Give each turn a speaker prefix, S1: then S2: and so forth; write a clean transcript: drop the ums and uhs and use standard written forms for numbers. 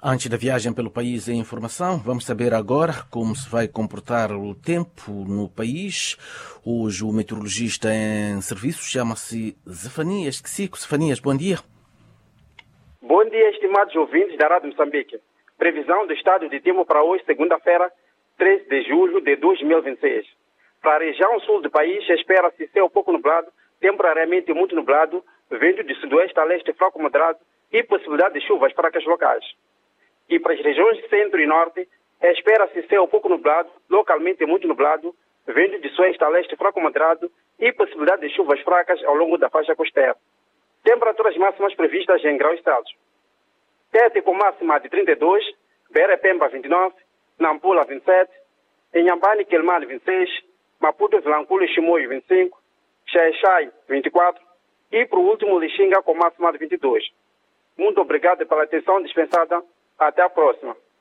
S1: Antes da viagem pelo país em informação, vamos saber agora como se vai comportar o tempo no país. Hoje o meteorologista em serviço chama-se Zefanias Xico. Zefanias, bom dia.
S2: Bom dia, estimados ouvintes da Rádio Moçambique. Previsão do estado de tempo para hoje, segunda-feira, 13 de julho de 2026. Para a região sul do país, espera-se céu pouco nublado, temporariamente muito nublado, vento de sudoeste a leste fraco moderado e possibilidade de chuvas fracas locais. E para as regiões centro e norte, espera-se céu pouco nublado, localmente muito nublado, vento de sudoeste a leste fraco moderado e possibilidade de chuvas fracas ao longo da faixa costeira. Temperaturas máximas previstas em graus Celsius. Tete com máxima de 32, Beira-Pemba 29, Nampula 27, Inhambane Quelimane 26, Maputo, Vilanculo e Chimoio 25, Xai-Xai 24 e, por último, Lixinga com máxima de 22. Muito obrigado pela atenção dispensada. Até a próxima.